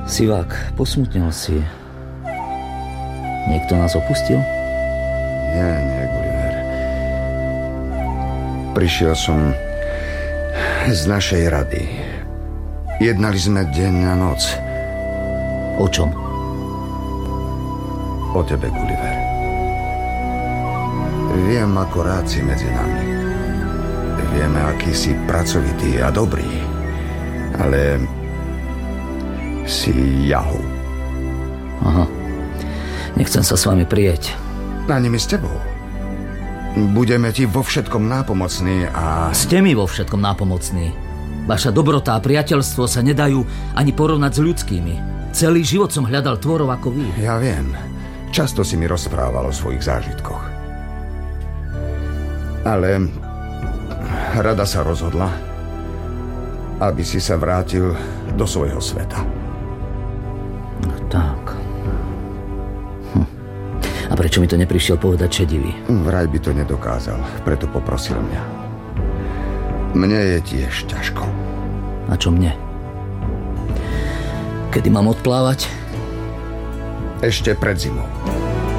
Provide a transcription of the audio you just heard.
Sivák, posmutnil si. Niekto nás opustil? Nie, Gulliver. Prišiel som z našej rady. Jednali sme deň a noc. O čom? O tebe, Gulliver. Viem, ako rád si medzi nami. Vieme, aký si pracovitý a dobrý. Ale si jahou. Aha. Nechcem sa s vami prieť. Ani my s tebou. Budeme ti vo všetkom nápomocní a... Ste mi vo všetkom nápomocní. Vaša dobrota a priateľstvo sa nedajú ani porovnať s ľudskými. Celý život som hľadal tvorov ako vy. Ja viem. Často si mi rozprával o svojich zážitkoch. Ale rada sa rozhodla, aby si sa vrátil do svojho sveta. No tak. A prečo mi to neprišiel povedať šedivý? Vraj by to nedokázal, preto poprosil mňa. Mne je tiež ťažko. A čo mne? Kedy mám odplávať? Ešte pred zimou.